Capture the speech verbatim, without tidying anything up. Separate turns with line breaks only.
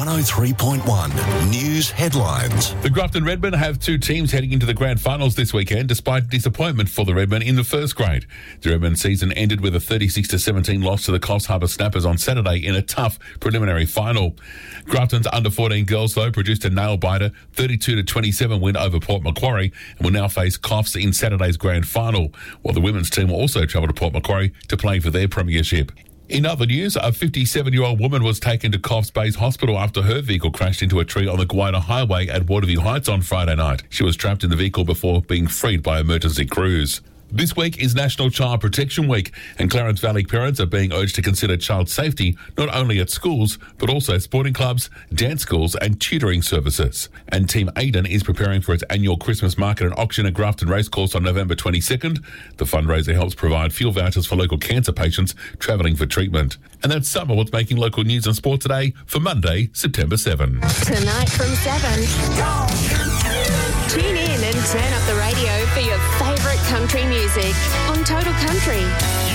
one oh three point one News Headlines.
The Grafton Redmen have two teams heading into the grand finals this weekend, despite disappointment for the Redmen in the first grade. The Redmen season ended with a thirty-six to seventeen loss to the Coffs Harbour Snappers on Saturday in a tough preliminary final. Grafton's under fourteen girls, though, produced a nail-biter thirty-two to twenty-seven win over Port Macquarie and will now face Coffs in Saturday's grand final, while the women's team will also travel to Port Macquarie to play for their premiership. In other news, a fifty-seven-year-old woman was taken to Coffs Bay's Hospital after her vehicle crashed into a tree on the Gwydir Highway at Waterview Heights on Friday night. She was trapped in the vehicle before being freed by emergency crews. This week is National Child Protection Week, and Clarence Valley parents are being urged to consider child safety not only at schools, but also sporting clubs, dance schools and tutoring services. And Team Aiden is preparing for its annual Christmas market and auction at Grafton Racecourse on November twenty-second. The fundraiser helps provide fuel vouchers for local cancer patients travelling for treatment. And that's some of what's making local news and sport today for Monday, September seventh.
Tonight from seven. Tune in and turn up the radio for your favourite country music on Total Country.